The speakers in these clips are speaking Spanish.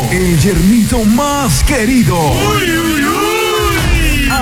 El yernito más querido. ¡Uy, uy, uy!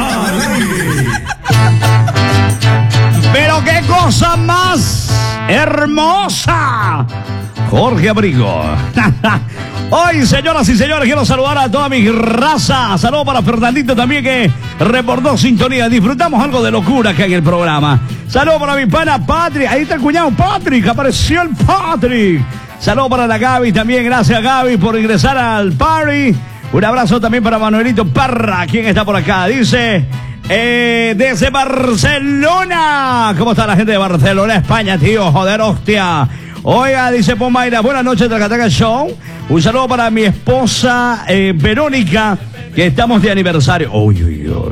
Pero qué cosa más hermosa, Jorge Abrigo. Hoy, señoras y señores, quiero saludar a toda mi raza. Saludos para Fernandito también, que reportó sintonía. Disfrutamos algo de locura acá en el programa. Saludos para mi pana Patrick. Ahí está el cuñado Patrick. Apareció el Patrick. Saludos para la Gaby también. Gracias, Gaby, por ingresar al party. Un abrazo también para Manuelito Parra, quien está por acá. Dice, desde Barcelona. ¿Cómo está la gente de Barcelona, España, tío? Joder, hostia. Oiga, dice Pomaira, buenas noches, Tracataca Show. Un saludo para mi esposa Verónica, que estamos de aniversario. Uy, uy, uy.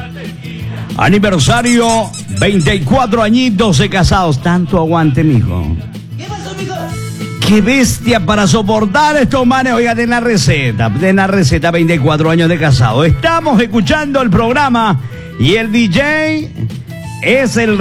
Aniversario, 24 añitos de casados. Tanto aguante, mijo. ¿Qué pasó, mijo? Qué bestia para soportar estos manes. Oiga, den la receta, 24 años de casado. Estamos escuchando el programa y el DJ es el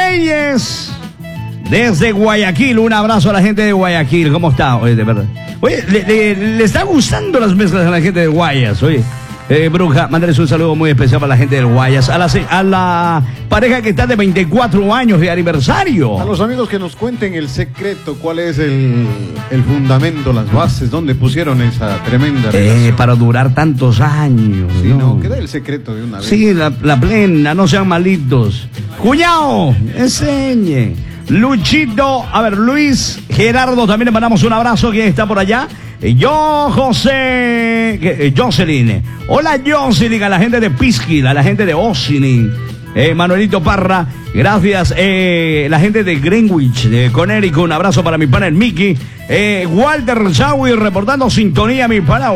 Reyes desde Guayaquil. Un abrazo a la gente de Guayaquil. ¿Cómo está? Oye, de verdad. Oye, le está gustando las mezclas a la gente de Guayas. Oye, Bruja, mándales un saludo muy especial para la gente del Guayas. A la pareja que está de 24 años de aniversario. A los amigos que nos cuenten el secreto, cuál es el fundamento, las bases, dónde pusieron esa tremenda relación. Para durar tantos años. Sí, no, queda el secreto de una vez. Sí, la plena, no sean malitos. Cuñado, enseñe. Luchito, a ver, Luis Gerardo, también le mandamos un abrazo, quien está por allá. Yo, José, Jocelyn. Hola, Jocelyn, a la gente de Pisquil, a la gente de Ossining. Manuelito Parra, gracias. La gente de Greenwich, de Connecticut, un abrazo para mi pana el Mickey. Walter Zawi, reportando sintonía, mi pana.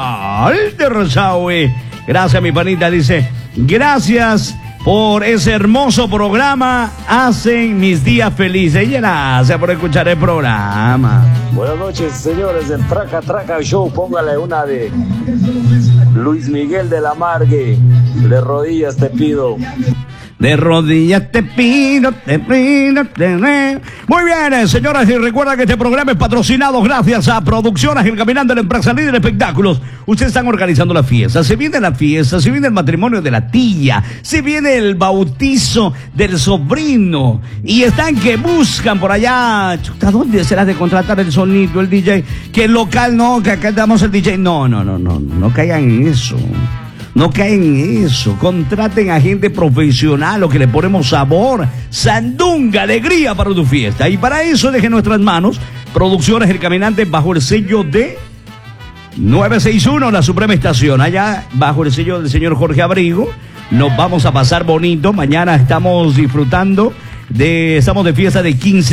Walter Zawi. Gracias, mi panita, dice, gracias por ese hermoso programa, hacen mis días felices. Y gracias por escuchar el programa. Buenas noches, señores del Traca Traca Show. Póngale una de Luis Miguel de la Margue. De rodillas te pido. De rodillas te pido, te pido, Muy bien, señoras, y recuerda que este programa es patrocinado gracias a Producciones El Caminante, la empresa líder de espectáculos. Ustedes están organizando la fiesta, se viene la fiesta, se viene el matrimonio de la tía, se viene el bautizo del sobrino, y están que buscan por allá, chuta, ¿dónde será de contratar el sonido, el DJ? Que el local no, que acá damos el DJ. No caigan en eso. No caen en eso. Contraten a gente profesional, o que le ponemos sabor, sandunga, alegría para tu fiesta. Y para eso dejen nuestras manos Producciones El Caminante, bajo el sello de 961, la Suprema Estación. Allá bajo el sello del señor Jorge Abrigo. Nos vamos a pasar bonito. Mañana estamos disfrutando estamos de fiesta de 15